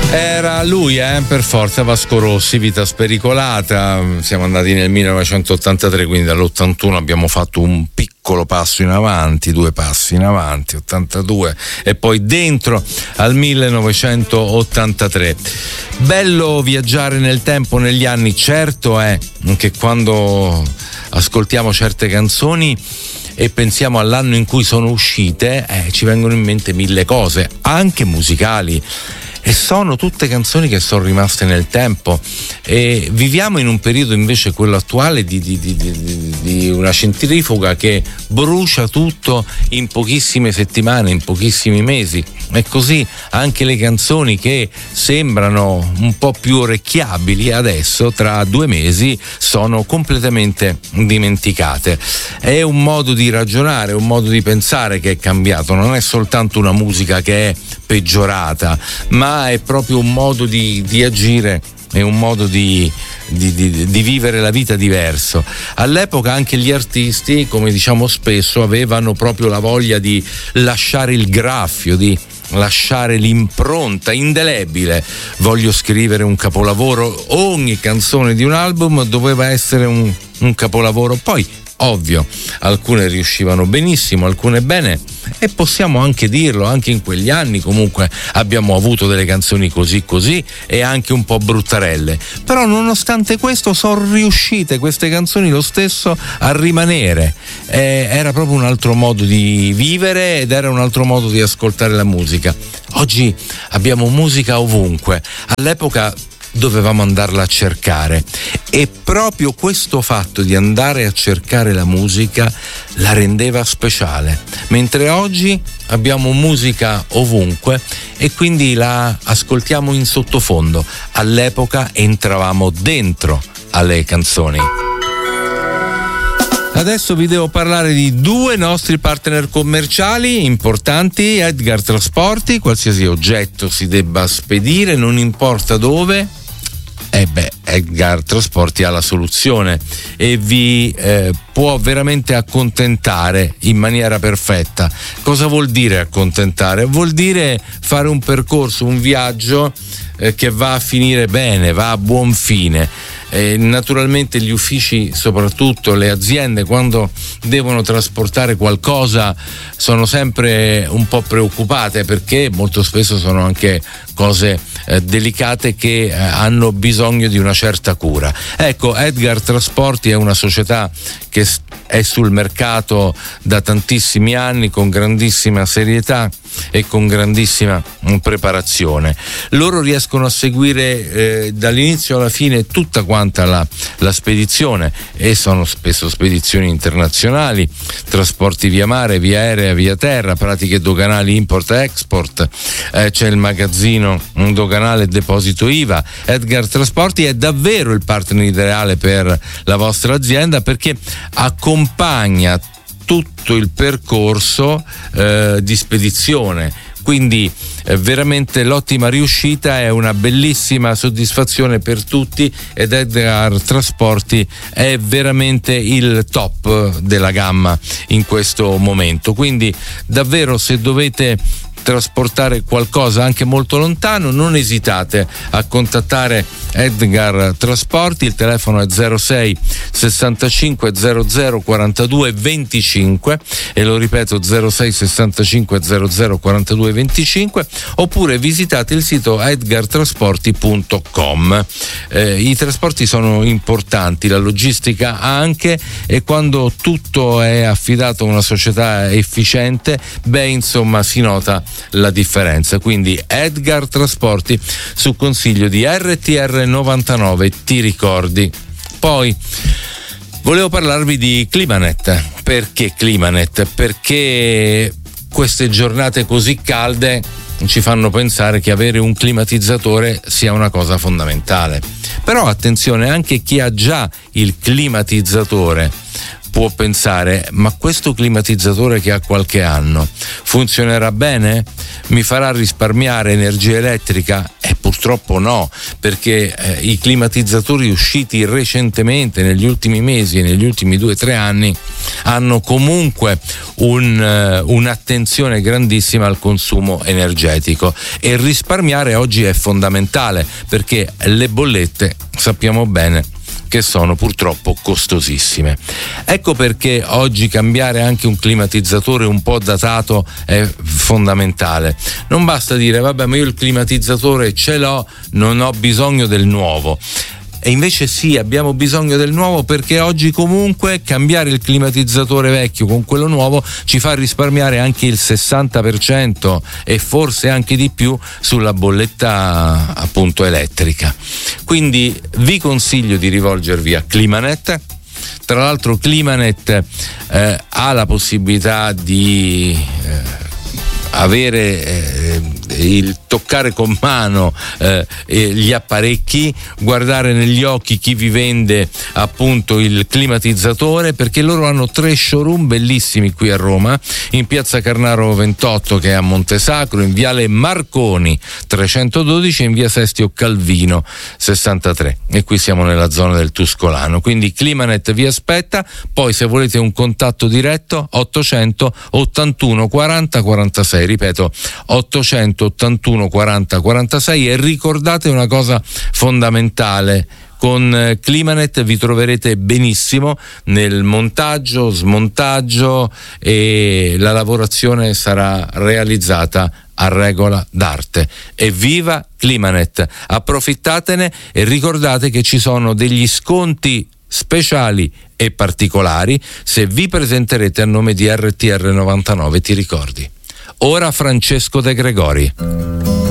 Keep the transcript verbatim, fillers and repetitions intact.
Era lui, eh, per forza, Vasco Rossi, Vita spericolata. Siamo andati nel millenovecentottantatré, quindi dall'ottantuno abbiamo fatto un piccolo passo in avanti, due passi in avanti, ottantadue e poi dentro al millenovecentottantatré. Bello viaggiare nel tempo, negli anni. Certo è che quando ascoltiamo certe canzoni e pensiamo all'anno in cui sono uscite, eh, ci vengono in mente mille cose, anche musicali. E sono tutte canzoni che sono rimaste nel tempo, e viviamo in un periodo invece, quello attuale, di, di, di, di, di una centrifuga che brucia tutto in pochissime settimane, in pochissimi mesi, e così anche le canzoni che sembrano un po' più orecchiabili adesso, tra due mesi sono completamente dimenticate. È un modo di ragionare, un modo di pensare che è cambiato, non è soltanto una musica che è peggiorata, ma è proprio un modo di, di agire, è un modo di, di, di, di vivere la vita diverso. All'epoca anche gli artisti, come diciamo spesso, avevano proprio la voglia di lasciare il graffio, di lasciare l'impronta indelebile. Voglio scrivere un capolavoro, ogni canzone di un album doveva essere un, un capolavoro. Poi ovvio, alcune riuscivano benissimo, alcune bene, e possiamo anche dirlo, anche in quegli anni comunque abbiamo avuto delle canzoni così così e anche un po' bruttarelle, però nonostante questo sono riuscite queste canzoni lo stesso a rimanere. Eh, era proprio un altro modo di vivere ed era un altro modo di ascoltare la musica. Oggi abbiamo musica ovunque, all'epoca dovevamo andarla a cercare, e proprio questo fatto di andare a cercare la musica la rendeva speciale, mentre oggi abbiamo musica ovunque e quindi la ascoltiamo in sottofondo. All'epoca entravamo dentro alle canzoni. Adesso vi devo parlare di due nostri partner commerciali importanti: Edgar Trasporti. Qualsiasi oggetto si debba spedire, non importa dove, eh beh, Edgar Trasporti ha la soluzione e vi eh, può veramente accontentare in maniera perfetta. Cosa vuol dire accontentare? Vuol dire fare un percorso, un viaggio eh, che va a finire bene, va a buon fine. E naturalmente gli uffici, soprattutto le aziende, quando devono trasportare qualcosa sono sempre un po' preoccupate, perché molto spesso sono anche cose eh, delicate che eh, hanno bisogno di una certa cura. Ecco, Edgar Trasporti è una società che è sul mercato da tantissimi anni, con grandissima serietà e con grandissima preparazione. Loro riescono a seguire eh, dall'inizio alla fine tutta quanta la, la spedizione, e sono spesso spedizioni internazionali, trasporti via mare, via aerea, via terra, pratiche doganali import e export, eh, c'è il magazzino doganale e deposito I V A. Edgar Trasporti è davvero il partner ideale per la vostra azienda, perché accompagna tutto il percorso eh, di spedizione, quindi eh, veramente l'ottima riuscita è una bellissima soddisfazione per tutti, ed Edgar Trasporti è veramente il top della gamma in questo momento. Quindi davvero, se dovete trasportare qualcosa anche molto lontano, non esitate a contattare Edgar Trasporti. Il telefono è zero sei sessantacinque zero zero quarantadue venticinque, e lo ripeto, zero sei sessantacinque zero zero quarantadue venticinque, oppure visitate il sito edgar trasporti punto com. Eh, i trasporti sono importanti, la logistica anche, e quando tutto è affidato a una società efficiente, beh, insomma, si nota la differenza. Quindi Edgar Trasporti, su consiglio di R T R novantanove, ti ricordi. Poi volevo parlarvi di Climanet. Perché Climanet? Perché queste giornate così calde ci fanno pensare che avere un climatizzatore sia una cosa fondamentale. Però attenzione, anche chi ha già il climatizzatore può pensare: ma questo climatizzatore che ha qualche anno funzionerà bene? Mi farà risparmiare energia elettrica? E purtroppo no, perché eh, i climatizzatori usciti recentemente, negli ultimi mesi, negli ultimi due o tre anni, hanno comunque un, uh, un'attenzione grandissima al consumo energetico, e risparmiare oggi è fondamentale, perché le bollette sappiamo bene che sono purtroppo costosissime. Ecco perché oggi cambiare anche un climatizzatore un po' datato è fondamentale. Non basta dire: vabbè, ma io il climatizzatore ce l'ho, non ho bisogno del nuovo. E invece sì, abbiamo bisogno del nuovo, perché oggi comunque cambiare il climatizzatore vecchio con quello nuovo ci fa risparmiare anche il sessanta per cento e forse anche di più sulla bolletta appunto elettrica. Quindi vi consiglio di rivolgervi a Climanet. Tra l'altro Climanet eh, ha la possibilità di eh, avere eh, il toccare con mano eh, gli apparecchi, guardare negli occhi chi vi vende appunto il climatizzatore, perché loro hanno tre showroom bellissimi qui a Roma, in piazza Carnaro ventotto, che è a Montesacro, in viale Marconi trecentododici e in via Sestio Calvino sessantatré, e qui siamo nella zona del Tuscolano. Quindi Climanet vi aspetta. Poi se volete un contatto diretto, ottocento ottantuno quaranta quarantasei, ripeto ottocento ottantuno quaranta quarantasei. E ricordate una cosa fondamentale: con Climanet vi troverete benissimo nel montaggio, smontaggio, e la lavorazione sarà realizzata a regola d'arte. Evviva Climanet! Approfittatene e ricordate che ci sono degli sconti speciali e particolari se vi presenterete a nome di R T R novantanove, ti ricordi? Ora Francesco De Gregori.